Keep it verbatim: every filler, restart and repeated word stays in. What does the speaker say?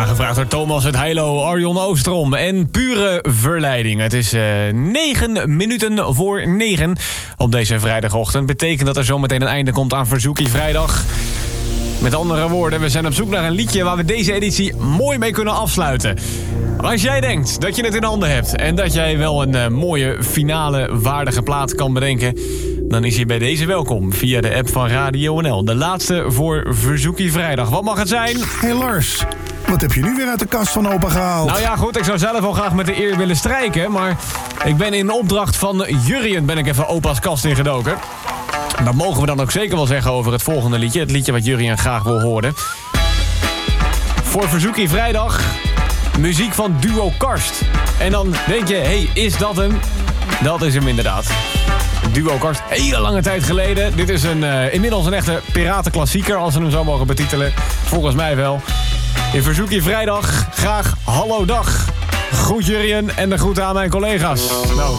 Aangevraagd door Thomas uit Heilo, Arjon Oostrom en Pure Verleiding. Het is uh, negen minuten voor negen op deze vrijdagochtend. Betekent dat er zometeen een einde komt aan Verzoekie Vrijdag. Met andere woorden, we zijn op zoek naar een liedje waar we deze editie mooi mee kunnen afsluiten. Als jij denkt dat je het in handen hebt en dat jij wel een uh, mooie finale waardige plaat kan bedenken, dan is je bij deze welkom via de app van Radio N L. De laatste voor Verzoekie Vrijdag. Wat mag het zijn? Hey Lars, wat heb je nu weer uit de kast van opa gehaald? Nou ja, goed, ik zou zelf wel graag met de eer willen strijken, maar ik ben in opdracht van Jurjen ben ik even opa's kast ingedoken. Dat mogen we dan ook zeker wel zeggen over het volgende liedje. Het liedje wat Jurjen graag wil horen. Voor Verzoekie Vrijdag, muziek van Duo Karst. En dan denk je, hé, hey, is dat hem? Dat is hem inderdaad. Duo Karst, hele lange tijd geleden. Dit is een, uh, inmiddels een echte piratenklassieker, als we hem zo mogen betitelen. Volgens mij wel. In Verzoekie Vrijdag, graag hallo dag. Groet Jurjen en de groeten aan mijn collega's. Nou,